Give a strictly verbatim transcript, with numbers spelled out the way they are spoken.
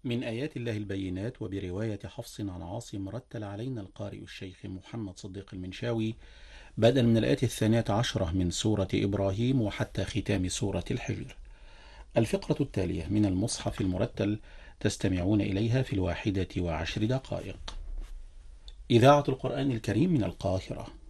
من آيات الله البينات وبرواية حفص عن عاصم رتل علينا القارئ الشيخ محمد صديق المنشاوي بدءا من الآية الثانية عشرة من سورة إبراهيم وحتى ختام سورة الحجر. الفقرة التالية من المصحف المرتل تستمعون إليها في الواحدة وعشر دقائق. إذاعة القرآن الكريم من القاهرة.